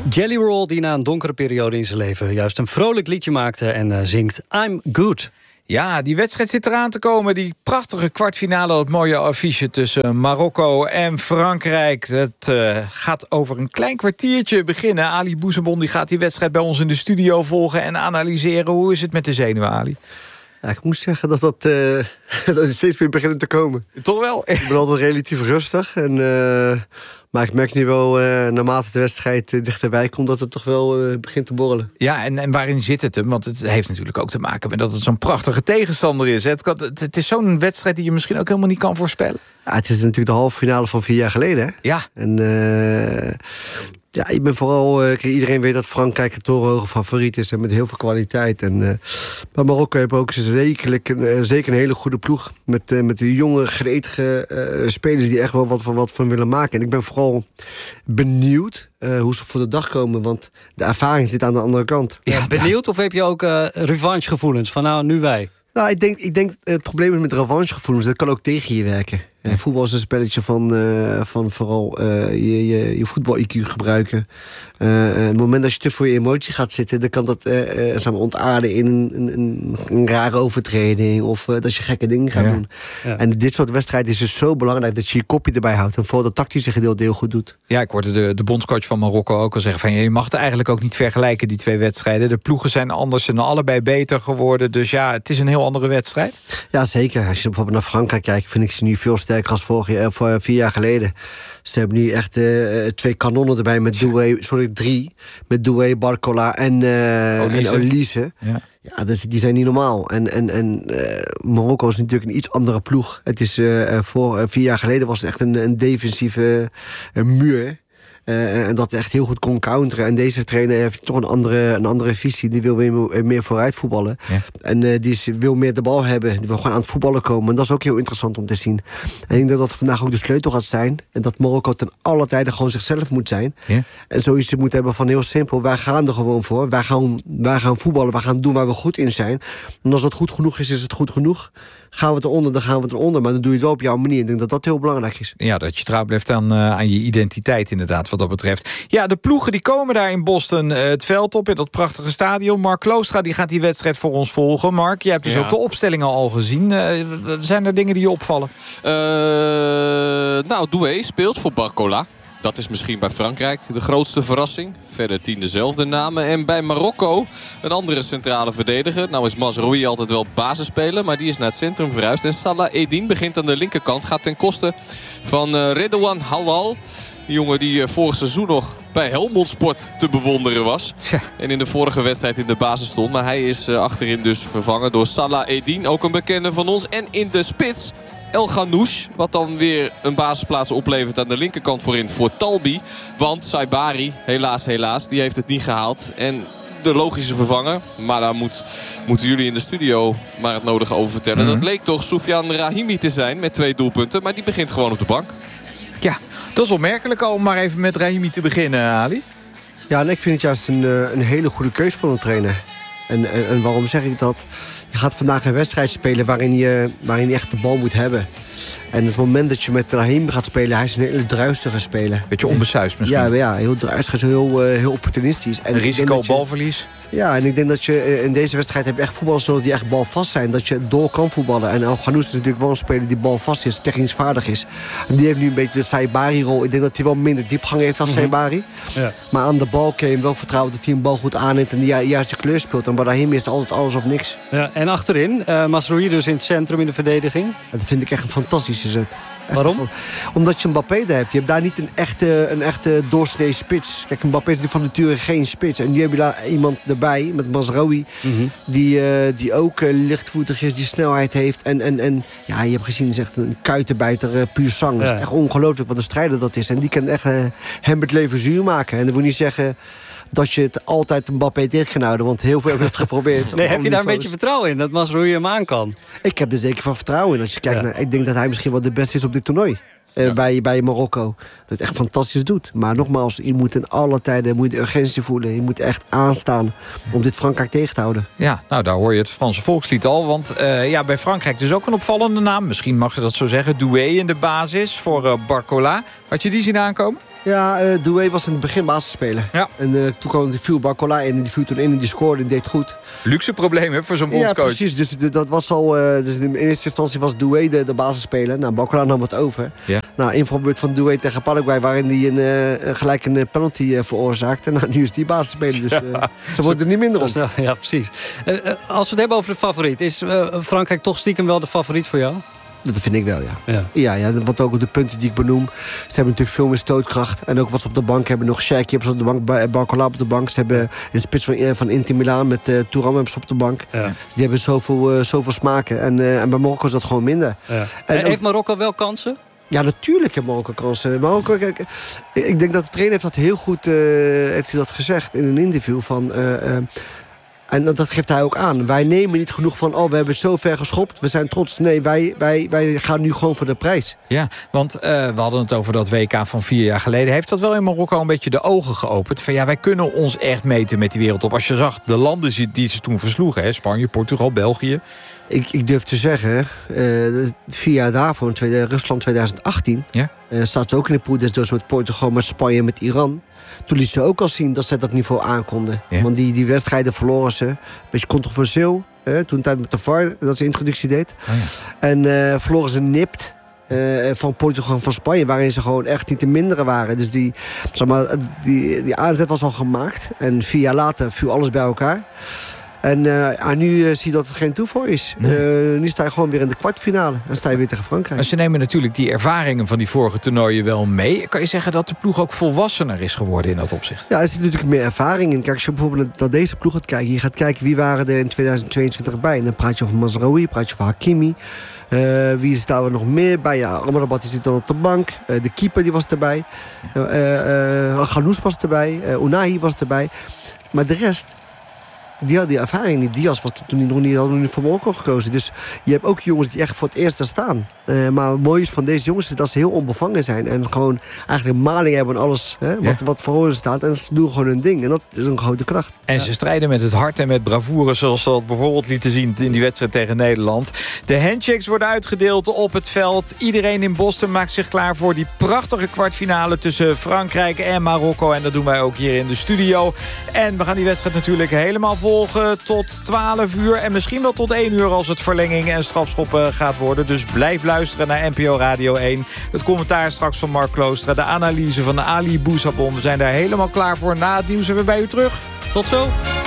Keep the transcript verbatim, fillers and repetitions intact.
Jelly Roll, die na een donkere periode in zijn leven juist een vrolijk liedje maakte en uh, zingt I'm Good. Ja, die wedstrijd zit eraan te komen. Die prachtige kwartfinale, dat mooie affiche tussen Marokko en Frankrijk. Het uh, gaat over een klein kwartiertje beginnen. Ali Bouzebon die gaat die wedstrijd bij ons in de studio volgen en analyseren. Hoe is het met de zenuwen, Ali? Ja, ik moet zeggen dat dat, uh, dat is steeds meer beginnen te komen. Toch wel? Ik ben altijd relatief rustig. En, uh, maar ik merk nu wel, uh, naarmate de wedstrijd uh, dichterbij komt, dat het toch wel uh, begint te borrelen. Ja, en, en waarin zit het hem? Want het heeft natuurlijk ook te maken met dat het zo'n prachtige tegenstander is. Het, kan, het, het is zo'n wedstrijd die je misschien ook helemaal niet kan voorspellen. Ja, het is natuurlijk de halve finale van vier jaar geleden. Hè? Ja. En uh, ja, ik ben vooral... Uh, iedereen weet dat Frankrijk een torenhoge favoriet is en met heel veel kwaliteit. En, uh, maar Marokko heeft ook zeker een, uh, zeker een hele goede ploeg. Met, uh, met die jonge, gretige uh, spelers die echt wel wat van, wat van willen maken. En ik ben vooral benieuwd uh, hoe ze voor de dag komen. Want de ervaring zit aan de andere kant. Ja, benieuwd of heb je ook uh, revanchegevoelens van nou, nu wij? Nou, ik denk, ik denk het probleem is met revanchegevoelens. Dat kan ook tegen je werken. Ja. Voetbal is een spelletje van, uh, van vooral uh, je, je, je voetbal-I Q gebruiken. Uh, uh, het moment dat je te voor je emotie gaat zitten, dan kan dat uh, uh, ontaarden in een, een, een rare overtreding. Of uh, dat je gekke dingen gaat ja. doen. Ja. En dit soort wedstrijden is dus zo belangrijk dat je je kopje erbij houdt. En vooral dat tactische gedeelte heel goed doet. Ja, ik hoorde de, de bondscoach van Marokko ook al zeggen van je mag het eigenlijk ook niet vergelijken, die twee wedstrijden. De ploegen zijn anders en allebei beter geworden. Dus ja, het is een heel andere wedstrijd. Ja, zeker. Als je bijvoorbeeld naar Frankrijk kijkt, vind ik ze nu veel sterker als vorig jaar, voor vier jaar geleden. Ze hebben nu echt uh, twee kanonnen erbij met Doué, sorry, drie. Met Doué, Barcola en, uh, en Olise. Ja, ja dus die zijn niet normaal. En, en, en uh, Marokko is natuurlijk een iets andere ploeg. Het is uh, voor uh, vier jaar geleden was het echt een, een defensieve uh, muur. Uh, en dat echt heel goed kon counteren. En deze trainer heeft toch een andere, een andere visie. Die wil weer meer vooruit voetballen. Ja. En uh, die is, wil meer de bal hebben. Die wil gewoon aan het voetballen komen. En dat is ook heel interessant om te zien. En ik denk dat dat vandaag ook de sleutel gaat zijn. En dat Marokko ten alle tijden gewoon zichzelf moet zijn. Ja. En zoiets moet hebben van heel simpel. Wij gaan er gewoon voor. Wij gaan, wij gaan voetballen. Wij gaan doen waar we goed in zijn. En als dat goed genoeg is, is het goed genoeg. Gaan we het eronder, dan gaan we het eronder. Maar dan doe je het wel op jouw manier. Ik denk dat dat heel belangrijk is. Ja, dat je trouw blijft aan, uh, aan je identiteit inderdaad, wat dat betreft. Ja, de ploegen die komen daar in Boston uh, het veld op, in dat prachtige stadion. Mark Kloostra die gaat die wedstrijd voor ons volgen. Mark, jij hebt dus ja. ook de opstellingen al gezien. Uh, zijn er dingen die je opvallen? Uh, nou, Doué speelt voor Barcola. Dat is misschien bij Frankrijk de grootste verrassing. Verder tien dezelfde namen. En bij Marokko een andere centrale verdediger. Nou is Mazraoui altijd wel basisspeler, maar die is naar het centrum verhuisd. En Salah Eddin begint aan de linkerkant. Gaat ten koste van uh, Redouan Hallal. Die jongen die uh, vorig seizoen nog bij Helmond Sport te bewonderen was. Ja. En in de vorige wedstrijd in de basis stond. Maar hij is uh, achterin dus vervangen door Salah Eddin. Ook een bekende van ons. En in de spits El Ghanouch, wat dan weer een basisplaats oplevert aan de linkerkant voorin voor Talbi. Want Saibari, helaas, helaas, die heeft het niet gehaald. En de logische vervanger, maar daar moet, moeten jullie in de studio maar het nodige over vertellen. Mm-hmm. Dat bleek toch Soufiane Rahimi te zijn met twee doelpunten, maar die begint gewoon op de bank. Ja, dat is opmerkelijk al om maar even met Rahimi te beginnen, Ali. Ja, en ik vind het juist een, een hele goede keus van een trainer. En, en, en waarom zeg ik dat? Je gaat vandaag een wedstrijd spelen waarin je, waarin je echt de bal moet hebben. En het moment dat je met Rahim gaat spelen, hij is een hele druistige speler. Beetje onbesuisd misschien. Ja, ja, heel druistig, heel, uh, heel opportunistisch. En een risico je, balverlies. Ja, en ik denk dat je uh, in deze wedstrijd heb je echt voetballers nodig die echt balvast zijn. Dat je door kan voetballen. En El Ghanouch is natuurlijk wel een speler die balvast is, technisch vaardig is. En die heeft nu een beetje de Saibari-rol. Ik denk dat hij wel minder diepgang heeft als mm-hmm. Saibari. Ja. Maar aan de bal kun je hem wel vertrouwen dat hij een bal goed aanneemt en die ju- juiste kleur speelt. En bij Rahim is het altijd alles of niks. Ja, en achterin, uh, Mazraoui dus in het centrum in de verdediging. En dat vind ik echt een fantastische zet. Echt Waarom? Van, omdat je Mbappé daar hebt. Je hebt daar niet een echte, een echte doorsnee spits. Kijk, Mbappé is van nature geen spits. En nu heb je daar iemand erbij, met Mazraoui, mm-hmm. die, uh, die ook uh, lichtvoetig is, die snelheid heeft. En, en, en ja, je hebt gezien, is echt een kuitenbijter, uh, puur zang. Ja. Dat is echt ongelooflijk wat een strijder dat is. En die kan echt uh, hem het leven zuur maken. En dat wil niet zeggen dat je het altijd een Mbappé tegen kan houden. Want heel veel hebben het geprobeerd. Nee, heb je daar een beetje vertrouwen in? Dat Mazraoui hem aan kan? Ik heb er zeker van vertrouwen in. Als je kijkt ja. naar, ik denk dat hij misschien wel de beste is op dit toernooi. Uh, ja. bij, bij Marokko. Dat het echt fantastisch doet. Maar nogmaals, je moet in alle tijden moet je de urgentie voelen. Je moet echt aanstaan om dit Frankrijk tegen te houden. Ja, nou daar hoor je het Franse volkslied al. Want uh, ja, bij Frankrijk dus ook een opvallende naam. Misschien mag je dat zo zeggen. Doué in de basis voor uh, Barcola. Had je die zien aankomen? Ja, uh, Doué was in het begin basisspeler. Ja. En uh, toen kwam die viel Barcola in en die viel toen in en die scoorde en deed goed. Luxe probleem hè, voor zo'n bondscoach. Ja, precies. Dus de, dat was al. Uh, dus in eerste instantie was Doué de, de basisspeler. Nou, Barcola nam het over. Ja. Nou, invalbeurt van Doué tegen Paraguay, waarin hij een, uh, gelijk een penalty uh, veroorzaakte. Nou, nu is die basisspeler. Dus uh, ze worden er niet minder om. Ja, precies. Uh, uh, als we het hebben over de favoriet, is uh, Frankrijk toch stiekem wel de favoriet voor jou? Dat vind ik wel, ja. Ja, ja, ja want ook op de punten die ik benoem. Ze hebben natuurlijk veel meer stootkracht. En ook wat ze op de bank hebben. Nog Cherki hebben ze op de bank, Barcola op de bank. Ze hebben in spits van, van Inter Milaan met uh, Thuram hebben ze op de bank. Ja. Dus die hebben zoveel, uh, zoveel smaken. En, uh, en bij Marokko is dat gewoon minder. Ja. En en ook, heeft Marokko wel kansen? Ja, natuurlijk heeft Marokko kansen. Marokko, kijk, ik denk dat de trainer heeft dat heel goed uh, heeft hij dat gezegd in een interview. Van, uh, uh, en dat geeft hij ook aan. Wij nemen niet genoeg van, oh, we hebben het zo ver geschopt. We zijn trots. Nee, wij, wij, wij gaan nu gewoon voor de prijs. Ja, want uh, we hadden het over dat W K van vier jaar geleden. Heeft dat wel in Marokko een beetje de ogen geopend? Van ja, wij kunnen ons echt meten met die wereldtop. Als je zag de landen die ze toen versloegen. Hè, Spanje, Portugal, België. Ik, ik durf te zeggen, uh, vier jaar daarvoor, in tweede, Rusland twintig achttien... Ja? Uh, staat ze ook in de pool desdoods met Portugal, met Spanje en met Iran. Toen liet ze ook al zien dat ze dat niveau aankonden. Ja? Want die, die wedstrijden verloren ze. Een beetje controversieel. Uh, toen tijd met de V A R, dat ze introductie deed. Oh ja. En uh, verloren ze nipt. Uh, van Portugal en van Spanje, waarin ze gewoon echt niet te minderen waren. Dus die, zeg maar, die, die aanzet was al gemaakt. En vier jaar later viel alles bij elkaar. En uh, nu uh, zie je dat het geen toeval is. Nee. Uh, nu sta je gewoon weer in de kwartfinale. En sta je weer tegen Frankrijk. En ze nemen natuurlijk die ervaringen van die vorige toernooien wel mee. Kan je zeggen dat de ploeg ook volwassener is geworden in dat opzicht? Ja, er zit natuurlijk meer ervaring in. Kijk, als je bijvoorbeeld naar deze ploeg gaat kijken. Je gaat kijken wie waren er in tweeduizend tweeëntwintig bij. En dan praat je over Mazraoui, praat je over Hakimi. Uh, wie staan er nog meer bij? Ja, Amrabat zit dan op de bank. Uh, de keeper die was erbij. Uh, uh, uh, Ghanous was erbij. Uh, Ounahi was erbij. Maar de rest... Die had die ervaring niet. Diaz was toen nog niet, nog niet voor Marokko gekozen. Dus je hebt ook jongens die echt voor het eerst daar staan. Uh, maar het mooie is van deze jongens is dat ze heel onbevangen zijn. En gewoon eigenlijk een maling hebben aan alles hè, wat, ja. wat voor hen staat. En ze doen gewoon hun ding. En dat is een grote kracht. En ja. ze strijden met het hart en met bravoure. Zoals ze dat bijvoorbeeld lieten zien in die wedstrijd tegen Nederland. De handshakes worden uitgedeeld op het veld. Iedereen in Boston maakt zich klaar voor die prachtige kwartfinale tussen Frankrijk en Marokko. En dat doen wij ook hier in de studio. En we gaan die wedstrijd natuurlijk helemaal volgen tot twaalf uur. En misschien wel tot één uur als het verlenging en strafschoppen gaat worden. Dus blijf luisteren naar N P O Radio één. Het commentaar straks van Mark Kloostra. De analyse van Ali Bouzabon. We zijn daar helemaal klaar voor. Na het nieuws zijn we bij u terug. Tot zo.